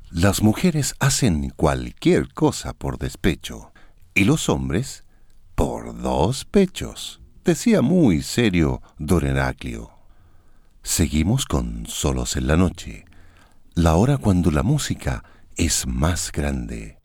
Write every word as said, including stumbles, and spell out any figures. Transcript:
Las mujeres hacen cualquier cosa por despecho y los hombres por dos pechos, decía muy serio don Heraclio. Seguimos con Solos en la Noche, la hora cuando la música es más grande.